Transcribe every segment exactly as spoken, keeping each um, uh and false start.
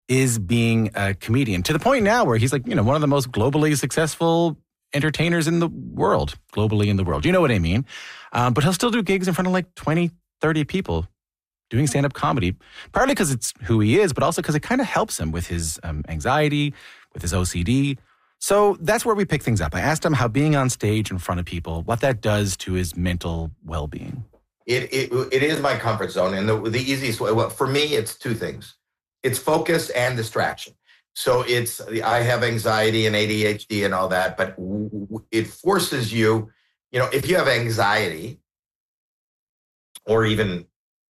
is being a comedian, to the point now where he's like, you know, one of the most globally successful entertainers in the world, globally in the world. You know what I mean? Um, but he'll still do gigs in front of like twenty, thirty people doing stand-up comedy, partly because it's who he is, but also because it kind of helps him with his um, anxiety, with his O C D. So that's where we pick things up. I asked him how being on stage in front of people, what that does to his mental well-being. It it, it is my comfort zone. And the, the easiest way, well, for me, it's two things. It's focus and distraction. So it's, I have anxiety and A D H D and all that, but it forces you, you know, if you have anxiety or even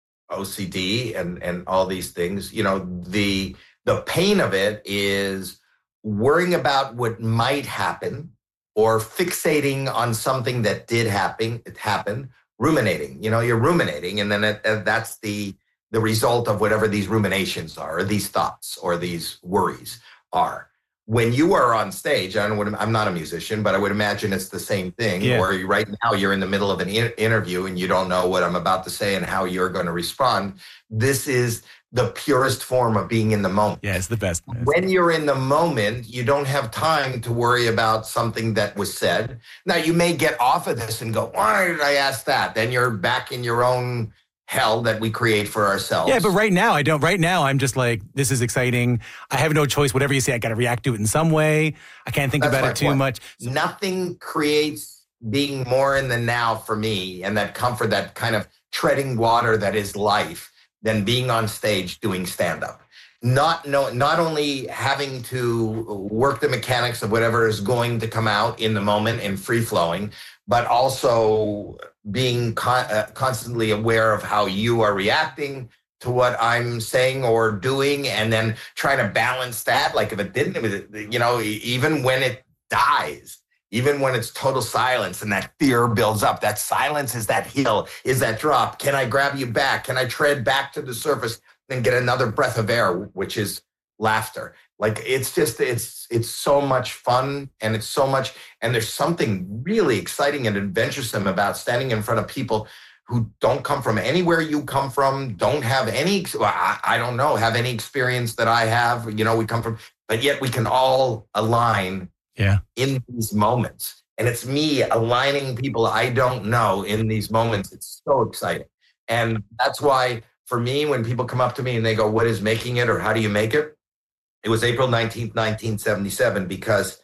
O C D and, and all these things, you know, the the pain of it is worrying about what might happen or fixating on something that did happen, it happened, ruminating, you know, you're ruminating. And then it, uh, that's the, the result of whatever these ruminations are, or these thoughts or these worries are. When you are on stage, I don't know what, I'm not a musician, but I would imagine it's the same thing. Yeah. Or right now you're in the middle of an in- interview and you don't know what I'm about to say and how you're going to respond. This is the purest form of being in the moment. Yeah, it's the best. When you're in the moment, you don't have time to worry about something that was said. Now, you may get off of this and go, why did I ask that? Then you're back in your own hell that we create for ourselves. Yeah, but right now, I don't. Right now, I'm just like, this is exciting. I have no choice. Whatever you say, I got to react to it in some way. I can't think That's about my it too point. much. Nothing creates being more in the now for me and that comfort, that kind of treading water that is life, than being on stage doing stand-up. Not no, not only having to work the mechanics of whatever is going to come out in the moment and free-flowing, but also being con- uh, constantly aware of how you are reacting to what I'm saying or doing, and then trying to balance that. Like if it didn't, you know, even when it dies, even when it's total silence and that fear builds up, that silence is that hill, is that drop. Can I grab you back? Can I tread back to the surface and get another breath of air, which is laughter? Like it's just, it's it's so much fun, and it's so much, and there's something really exciting and adventuresome about standing in front of people who don't come from anywhere you come from, don't have any, well, I, I don't know, have any experience that I have, you know, we come from, but yet we can all align yeah. in these moments. And it's me aligning people I don't know in these moments. It's so exciting. And that's why for me, when people come up to me and they go, what is making it, or how do you make it? It was April nineteenth, nineteen seventy-seven, because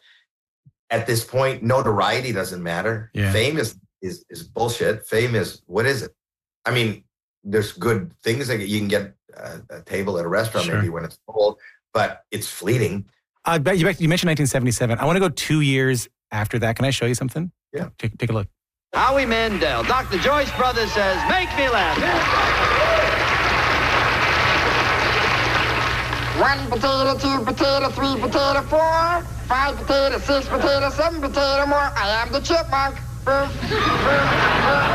at this point, notoriety doesn't matter. Yeah. Fame is, is, is bullshit. Fame is, what is it? I mean, there's good things that you can get a, a table at a restaurant, Sure. maybe when it's full, but it's fleeting. Uh, you you mentioned nineteen seventy-seven. I want to go two years after that. Can I show you something? Yeah. Take, take a look. Howie Mandel. Doctor Joyce Brothers says, make me laugh. One potato, two potato, three potato, four, five potato, six potato, seven potato more. I am the chipmunk. Boom, boom, boom.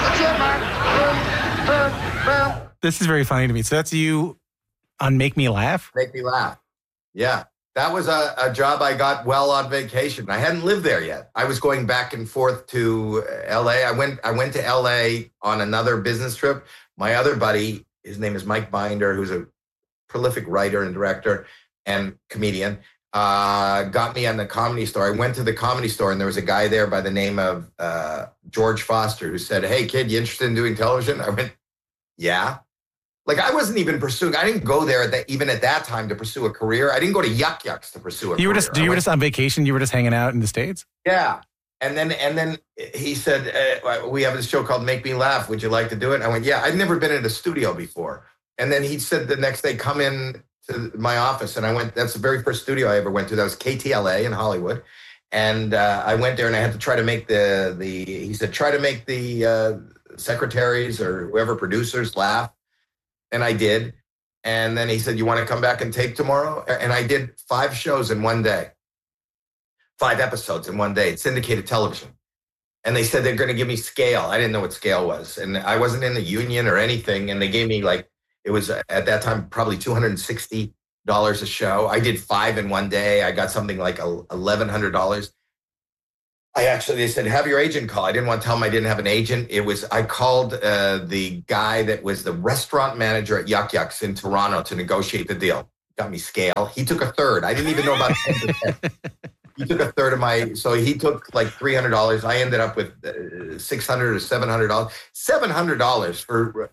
I am the chipmunk. Boom, boom, boom. This is very funny to me. So that's you on Make Me Laugh? Make me laugh. Yeah. That was a, a job I got while on vacation. I hadn't lived there yet. I was going back and forth to L A. I went I went to L A on another business trip. My other buddy, his name is Mike Binder, who's a prolific writer and director and comedian, uh, got me on the Comedy Store. I went to the Comedy Store, and there was a guy there by the name of uh, George Foster, who said, hey, kid, you interested in doing television? I went, yeah. Like, I wasn't even pursuing, I didn't go there at that, even at that time to pursue a career. I didn't go to Yuck Yucks to pursue a you career. were just you I were went, just on vacation? You were just hanging out in the States? Yeah. And then and then he said, uh, we have this show called Make Me Laugh. Would you like to do it? And I went, yeah. I'd never been in a studio before. And then he said the next day, come in to my office. And I went, that's the very first studio I ever went to. That was K T L A in Hollywood. And uh, I went there and I had to try to make the, the he said, try to make the uh, secretaries or whoever producers laugh. And I did. And then he said, you want to come back and tape tomorrow? And I did five shows in one day, five episodes in one day. It's syndicated television. And they said they're going to give me scale. I didn't know what scale was. And I wasn't in the union or anything. And they gave me like, it was at that time, probably two hundred sixty dollars a show. I did five in one day. I got something like eleven hundred dollars. I actually, they said, have your agent call. I didn't want to tell them I didn't have an agent. It was, I called uh, the guy that was the restaurant manager at Yuck Yucks in Toronto to negotiate the deal. got me scale. He took a third. I didn't even know about ten percent. He took a third of my, so he took like three hundred dollars. I ended up with uh, six hundred dollars or seven hundred dollars. seven hundred dollars for,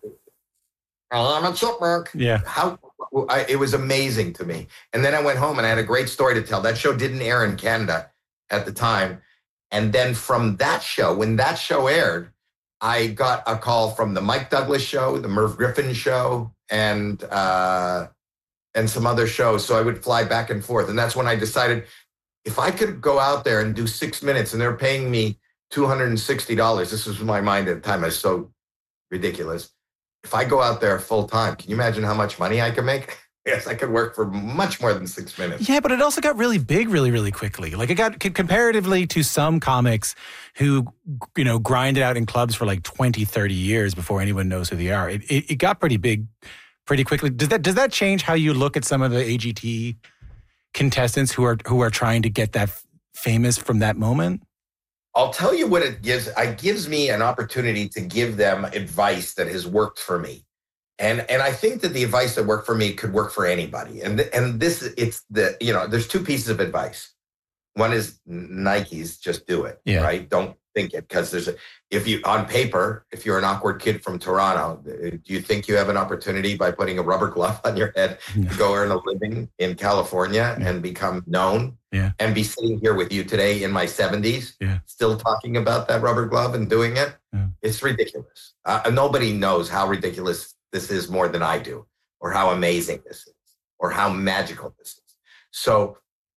I'm a chipmunk. Yeah. How, I, it was amazing to me. And then I went home and I had a great story to tell. That show didn't air in Canada at the time. And then from that show, when that show aired, I got a call from the Mike Douglas show, the Merv Griffin show, and uh, and some other shows. So I would fly back and forth. And that's when I decided, if I could go out there and do six minutes and they're paying me two hundred sixty dollars, this was my mind at the time. I was so ridiculous. If I go out there full time, can you imagine how much money I could make? Yes, I could work for much more than six minutes. Yeah, but it also got really big really, really quickly. Like it got comparatively to some comics who, you know, grind it out in clubs for like twenty, thirty years before anyone knows who they are. It, it, it got pretty big pretty quickly. Does that does that change how you look at some of the A G T contestants who are who are trying to get that famous from that moment? I'll tell you what it gives. It gives me an opportunity to give them advice that has worked for me. And and I think that the advice that worked for me could work for anybody. And th- and this, it's the, you know, there's two pieces of advice. One is Nike's, just do it, yeah. right? Don't think it, because there's a, if you, on paper, if you're an awkward kid from Toronto, do you think you have an opportunity by putting a rubber glove on your head yeah. to go earn a living in California yeah. and become known yeah. and be sitting here with you today in my seventies, yeah. still talking about that rubber glove and doing it? Yeah. It's ridiculous. Uh, nobody knows how ridiculous this is more than I do, or how amazing this is, or how magical this is. So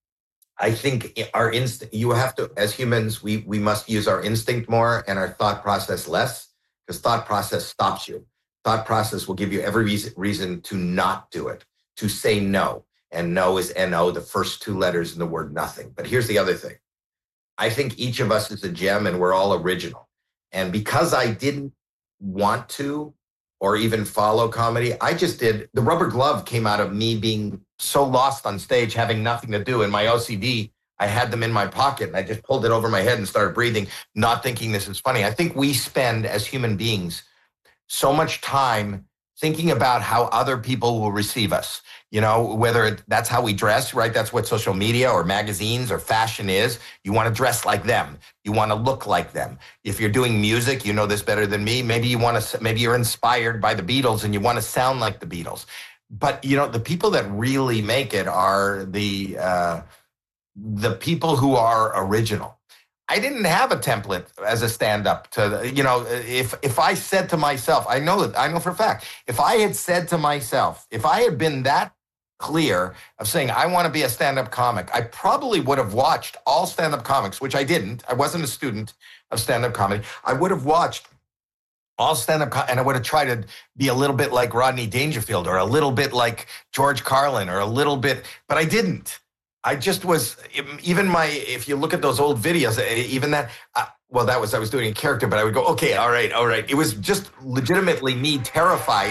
I think our instinct, you have to, as humans, we we must use our instinct more and our thought process less, because thought process stops you. Thought process will give you every reason, reason to not do it, to say no. And no is N O, the first two letters in the word nothing. But here's the other thing. I think each of us is a gem and we're all original. And because I didn't want to, or even follow comedy, I just did. The rubber glove came out of me being so lost on stage, having nothing to do. In my O C D, I had them in my pocket and I just pulled it over my head and started breathing, not thinking this is funny. I think we spend as human beings so much time thinking about how other people will receive us. You know, whether it, that's how we dress, right? That's what social media or magazines or fashion is. You want to dress like them. You want to look like them. If you're doing music, you know this better than me. Maybe you want to, maybe you're inspired by the Beatles and you want to sound like the Beatles. But, you know, the people that really make it are the, uh, the people who are original. I didn't have a template as a stand-up to, you know, if if I said to myself, I know that I know for a fact, if I had said to myself, if I had been that clear of saying, I want to be a stand-up comic, I probably would have watched all stand-up comics, which I didn't. I wasn't a student of stand-up comedy. I would have watched all stand-up com- and I would have tried to be a little bit like Rodney Dangerfield or a little bit like George Carlin or a little bit, but I didn't. I just was, even my, if you look at those old videos, even that, uh, well, that was, I was doing a character, but I would go, okay, all right, all right. It was just legitimately me terrified.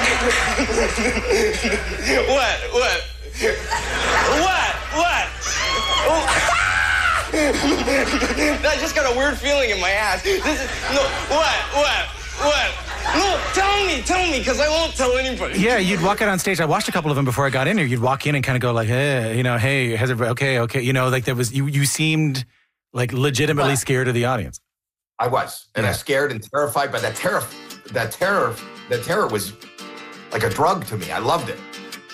What? What? What? What? I just got a weird feeling in my ass. This is, no, what? What? What? No, tell me, tell me, because I won't tell anybody. Yeah, you'd walk out on stage. I watched a couple of them before I got in here. You'd walk in and kind of go like, hey, you know, hey, has it, okay, okay. You know, like there was, you you seemed like legitimately scared of the audience. I was, and yeah. I was scared and terrified, but that terror, that terror, that terror was like a drug to me. I loved it.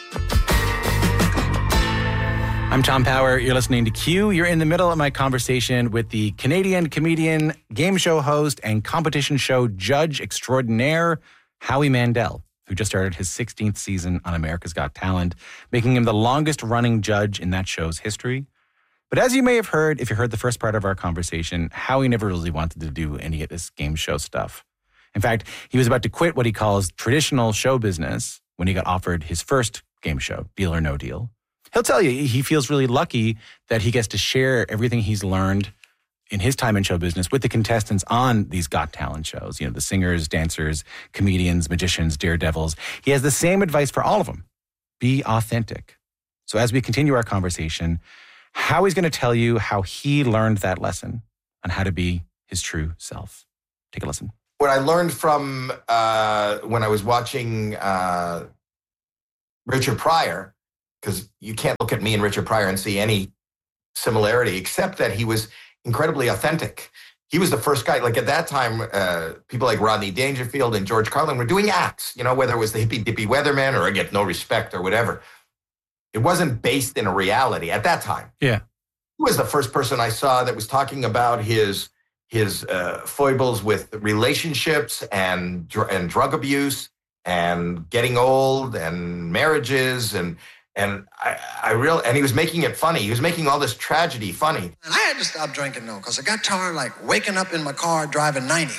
I'm Tom Power. You're listening to Q. You're in the middle of my conversation with the Canadian comedian, game show host, and competition show judge extraordinaire, Howie Mandel, who just started his sixteenth season on America's Got Talent, making him the longest-running judge in that show's history. But as you may have heard, if you heard the first part of our conversation, Howie never really wanted to do any of this game show stuff. In fact, he was about to quit what he calls traditional show business when he got offered his first game show, Deal or No Deal. He'll tell you he feels really lucky that he gets to share everything he's learned in his time in show business with the contestants on these Got Talent shows. You know, the singers, dancers, comedians, magicians, daredevils. He has the same advice for all of them. Be authentic. So as we continue our conversation, Howie's going to tell you how he learned that lesson on how to be his true self. Take a listen. What I learned from uh, when I was watching uh, Richard Pryor because you can't look at me and Richard Pryor and see any similarity, except that he was incredibly authentic. He was the first guy, like at that time, uh, people like Rodney Dangerfield and George Carlin were doing acts, you know, whether it was the hippy dippy weatherman or I Get No Respect or whatever. It wasn't based in a reality at that time. Yeah. He was the first person I saw that was talking about his his uh, foibles with relationships and and drug abuse and getting old and marriages and and I, I real and he was making it funny. He was making all this tragedy funny. And I had to stop drinking though, because I got tired like waking up in my car driving ninety.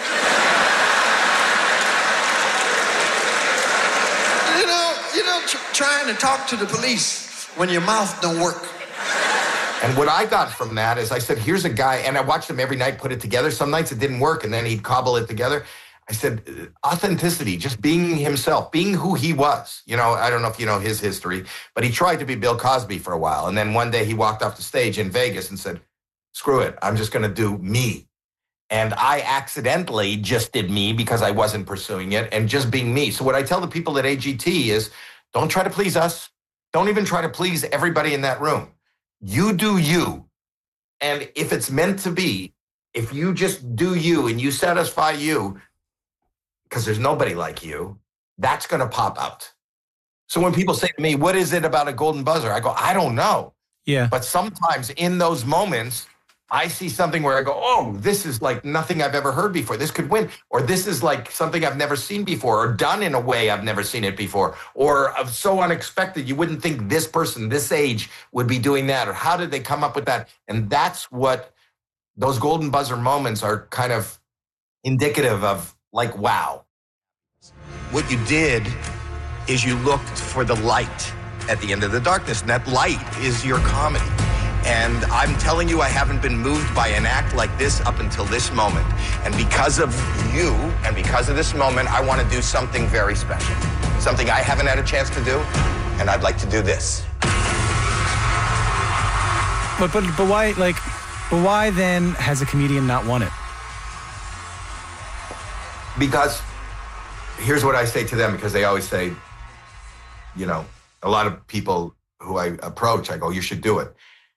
you know, you know, tr- trying to talk to the police when your mouth don't work. And what I got from that is I said, here's a guy, and I watched him every night put it together. Some nights it didn't work, and then he'd cobble it together. I said, authenticity, just being himself, being who he was. You know, I don't know if you know his history, but he tried to be Bill Cosby for a while. And then one day he walked off the stage in Vegas and said, screw it, I'm just going to do me. And I accidentally just did me because I wasn't pursuing it and just being me. So what I tell the people at A G T is, don't try to please us. Don't even try to please everybody in that room. You do you. And if it's meant to be, if you just do you and you satisfy you, because there's nobody like you, that's going to pop out. So when people say to me, what is it about a golden buzzer? I go, I don't know. Yeah. But sometimes in those moments, I see something where I go, oh, this is like nothing I've ever heard before. This could win. Or this is like something I've never seen before or done in a way I've never seen it before. Or of so unexpected, you wouldn't think this person, this age would be doing that. Or how did they come up with that? And that's what those golden buzzer moments are kind of indicative of, like, wow. What you did is you looked for the light at the end of the darkness. And that light is your comedy. And I'm telling you, I haven't been moved by an act like this up until this moment. And because of you and because of this moment, I want to do something very special. Something I haven't had a chance to do, and I'd like to do this. But but but why like but why then has a comedian not won it? Because here's what I say to them, because they always say, you know, a lot of people who I approach, I go, you should do it.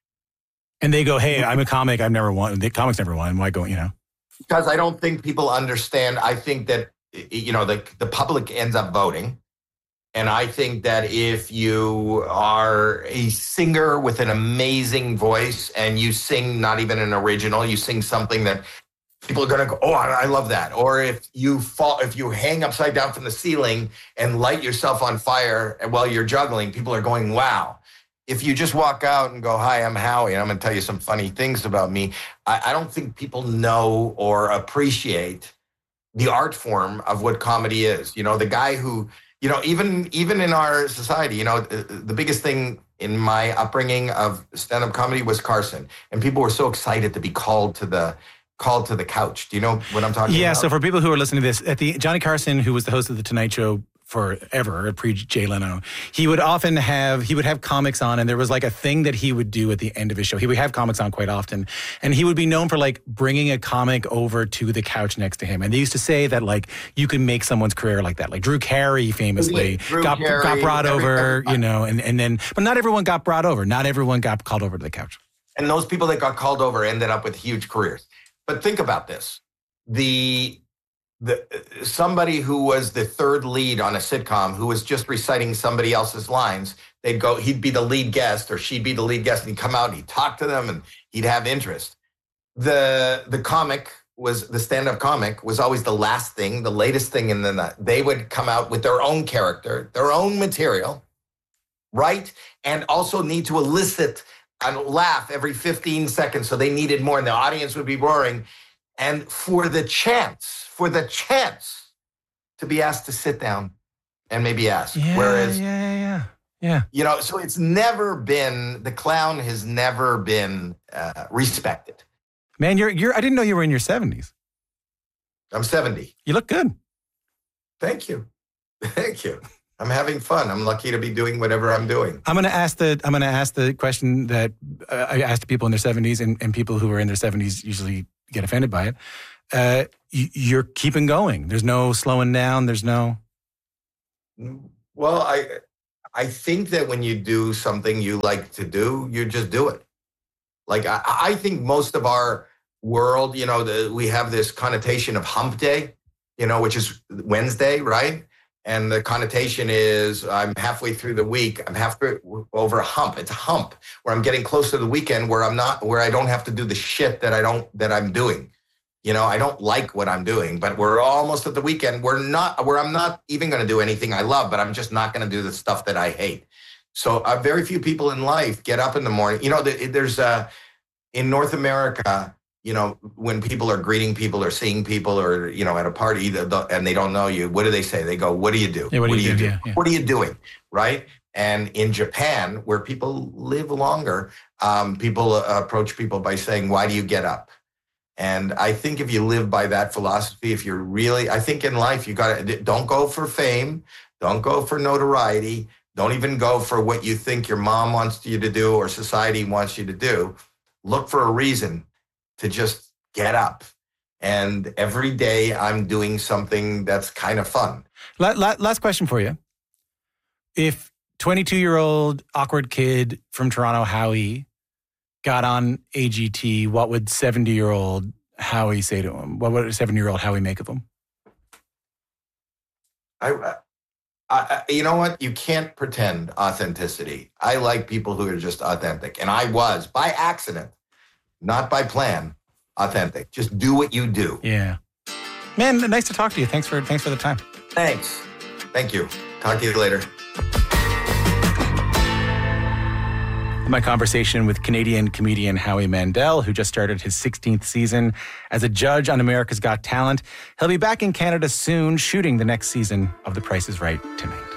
And they go, hey, I'm a comic. I've never won. The comics never won. Why go, you know? Because I don't think people understand. I think that, you know, the, the public ends up voting. And I think that if you are a singer with an amazing voice and you sing not even an original, you sing something that people are going to go, oh, I love that. Or if you fall, if you hang upside down from the ceiling and light yourself on fire while you're juggling, people are going, wow. If you just walk out and go, hi, I'm Howie, and I'm going to tell you some funny things about me, I, I don't think people know or appreciate the art form of what comedy is. You know, the guy who, you know, even even in our society, you know, the, the biggest thing in my upbringing of stand-up comedy was Carson. And people were so excited to be called to the called to the couch. Do you know what I'm talking yeah, about? Yeah, so for people who are listening to this, at the Johnny Carson, who was the host of The Tonight Show forever, pre-Jay Leno, he would often have, he would have comics on, and there was like a thing that he would do at the end of his show. He would have comics on quite often, and he would be known for like bringing a comic over to the couch next to him. And they used to say that like you can make someone's career like that. Like Drew Carey famously Drew got, Carey, got brought every, over, every, you know, and, and then, but not everyone got brought over. Not everyone got called over to the couch. And those people that got called over ended up with huge careers. But think about this. The The, somebody who was the third lead on a sitcom who was just reciting somebody else's lines, they'd go, he'd be the lead guest or she'd be the lead guest, and he'd come out and he'd talk to them and he'd have interest. The the comic was, the stand-up comic was always the last thing, the latest thing, and then the, they would come out with their own character, their own material, right? And also need to elicit a laugh every fifteen seconds, so they needed more, and the audience would be roaring. And for the chance, for the chance to be asked to sit down and maybe ask. Yeah, Whereas, yeah, yeah, yeah, yeah. You know, so it's never been, the clown has never been uh, respected. Man, you're, you're, I didn't know you were in your seventies. I'm seventy. You look good. Thank you. Thank you. I'm having fun. I'm lucky to be doing whatever I'm doing. I'm going to ask the, I'm going to ask the question that uh, I asked people in their seventies, and, and people who are in their seventies usually get offended by it. Uh, you're keeping going. There's no slowing down. There's no. Well, I, I think that when you do something you like to do, you just do it. Like, I, I think most of our world, you know, the, we have this connotation of hump day, you know, which is Wednesday, right? And the connotation is I'm halfway through the week. I'm halfway over a hump. It's a hump where I'm getting close to the weekend where I'm not, where I don't have to do the shit that I don't, that I'm doing. You know, I don't like what I'm doing, but we're almost at the weekend. We're not, where I'm not even going to do anything I love, but I'm just not going to do the stuff that I hate. So uh, very few people in life get up in the morning. You know, there's a, in North America, you know, when people are greeting people or seeing people or, you know, at a party and they don't know you, what do they say? They go, what do you do? Yeah, what, what do you, do? do? Yeah, yeah. What are you doing? Right? And in Japan, where people live longer, um, people uh, approach people by saying, why do you get up? And I think if you live by that philosophy, if you're really, I think in life, you got to, don't go for fame. Don't go for notoriety. Don't even go for what you think your mom wants you to do or society wants you to do. Look for a reason to just get up. And every day I'm doing something that's kind of fun. Last question for you. If twenty-two-year-old awkward kid from Toronto, Howie, got on A G T, what would seventy-year-old Howie say to him? What would seventy-year-old Howie make of him? I, I, you know what? You can't pretend authenticity. I like people who are just authentic. And I was, by accident, not by plan, authentic. Just do what you do. Yeah. Man, nice to talk to you. Thanks for thanks for the time. Thanks. Thank you. Talk to you later. My conversation with Canadian comedian Howie Mandel, who just started his sixteenth season as a judge on America's Got Talent. He'll be back in Canada soon, shooting the next season of The Price is Right tonight.